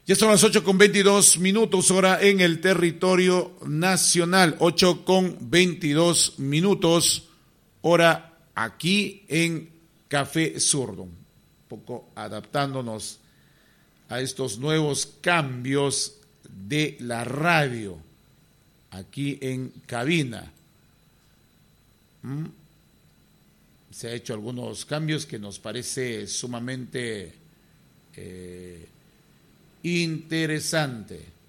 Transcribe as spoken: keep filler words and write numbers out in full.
Ya son las ocho con veintidós minutos, hora en el territorio nacional. ocho con veintidós minutos, hora aquí en Café Zurdo. Un poco adaptándonos a estos nuevos cambios de la radio aquí en cabina. ¿Mm? Se ha hecho algunos cambios que nos parece sumamente eh, interesante.